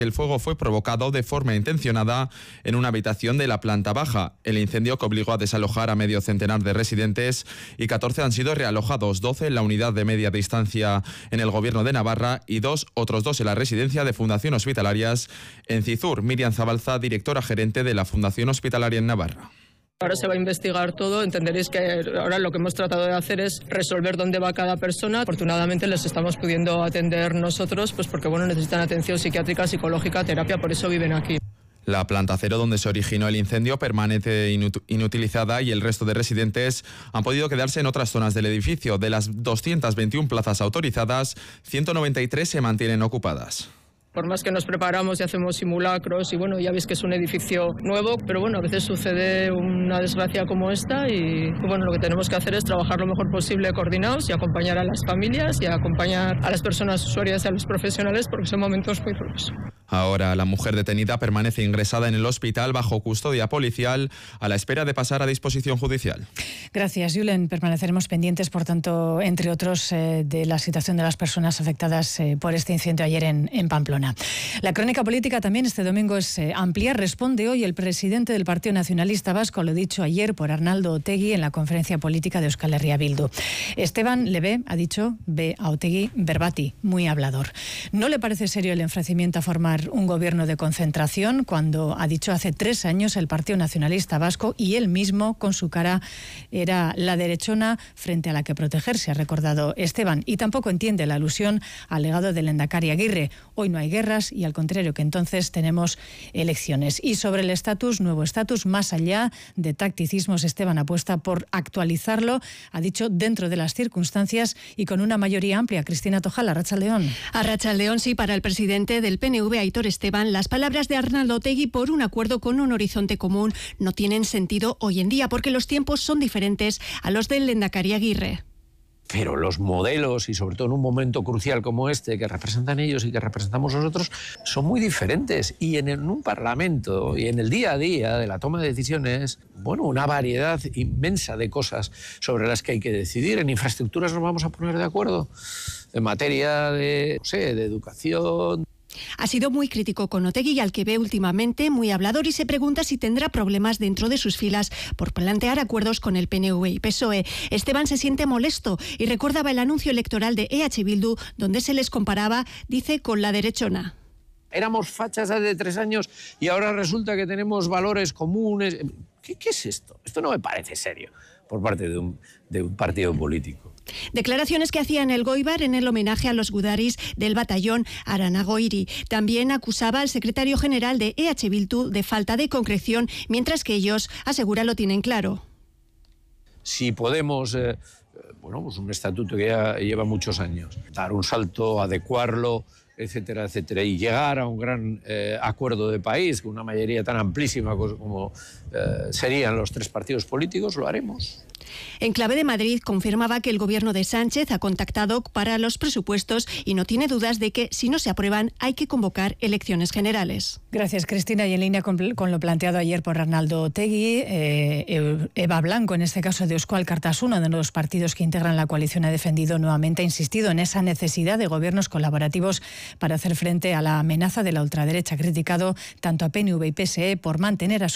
El fuego fue provocado de forma intencionada en una habitación de la planta baja. El incendio que obligó a desalojar a medio centenar de residentes y 14 han sido realojados, 12 en la unidad de media distancia en el Gobierno de Navarra y otros dos en la residencia de Fundación Hospitalarias en Cizur. Miriam Zabalza, directora gerente de la Fundación Hospitalaria en Navarra. Ahora se va a investigar todo, entenderéis que ahora lo que hemos tratado de hacer es resolver dónde va cada persona. Afortunadamente les estamos pudiendo atender nosotros, pues porque necesitan atención psiquiátrica, psicológica, terapia, por eso viven aquí. La planta cero donde se originó el incendio permanece inutilizada y el resto de residentes han podido quedarse en otras zonas del edificio. De las 221 plazas autorizadas, 193 se mantienen ocupadas. Por más que nos preparamos y hacemos simulacros y ya veis que es un edificio nuevo, pero a veces sucede una desgracia como esta y lo que tenemos que hacer es trabajar lo mejor posible coordinados y acompañar a las familias y acompañar a las personas usuarias y a los profesionales porque son momentos muy duros. Ahora la mujer detenida permanece ingresada en el hospital bajo custodia policial a la espera de pasar a disposición judicial. Gracias, Julen. Permaneceremos pendientes, por tanto, entre otros, de la situación de las personas afectadas por este incendio ayer en Pamplona. La crónica política también este domingo es amplia. Responde hoy el presidente del Partido Nacionalista Vasco a lo dicho ayer por Arnaldo Otegi en la conferencia política de Euskal Herria Bildu. Esteban Lebe ha dicho, ve a Otegi verbati, muy hablador. No le parece serio el ofrecimiento a formar un gobierno de concentración cuando ha dicho hace 3 años el Partido Nacionalista Vasco y él mismo con su cara era la derechona frente a la que protegerse, ha recordado Esteban, y tampoco entiende la alusión al legado del Lehendakari Aguirre. Hoy no hay guerras y al contrario que entonces tenemos elecciones. Y sobre el estatus, nuevo estatus, más allá de tacticismos, Esteban apuesta por actualizarlo, ha dicho dentro de las circunstancias y con una mayoría amplia. Cristina Tojala, Arratsaldeón. Arratsaldeón, sí, para el presidente del PNV, Aitor Esteban, las palabras de Arnaldo Otegi por un acuerdo con un horizonte común no tienen sentido hoy en día porque los tiempos son diferentes a los del Lehendakari Aguirre. Pero los modelos, y sobre todo en un momento crucial como este, que representan ellos y que representamos nosotros, son muy diferentes. Y en un parlamento y en el día a día de la toma de decisiones, una variedad inmensa de cosas sobre las que hay que decidir. En infraestructuras nos vamos a poner de acuerdo, en materia de educación. Ha sido muy crítico con Otegi, al que ve últimamente muy hablador, y se pregunta si tendrá problemas dentro de sus filas por plantear acuerdos con el PNV y PSOE. Esteban se siente molesto y recordaba el anuncio electoral de EH Bildu, donde se les comparaba, dice, con la derechona. Éramos fachas hace 3 años y ahora resulta que tenemos valores comunes. ¿Qué es esto? Esto no me parece serio por parte de un partido político. Declaraciones que hacía en el Goibar en el homenaje a los gudaris del batallón Aranagoiri. También acusaba al secretario general de EH Bildu de falta de concreción, mientras que ellos, asegura, lo tienen claro. Si podemos, un estatuto que ya lleva muchos años, dar un salto, adecuarlo, etcétera, etcétera, y llegar a un gran acuerdo de país con una mayoría tan amplísima como serían los 3 partidos políticos, lo haremos. En clave de Madrid confirmaba que el gobierno de Sánchez ha contactado para los presupuestos y no tiene dudas de que si no se aprueban hay que convocar elecciones generales. Gracias, Cristina. Y en línea con lo planteado ayer por Arnaldo Otegi, Eva Blanco, en este caso de Eusko Alkartasuna, uno de los partidos que integran la coalición, ha defendido nuevamente, ha insistido en esa necesidad de gobiernos colaborativos para hacer frente a la amenaza de la ultraderecha. Ha criticado tanto a PNV y PSE por mantener a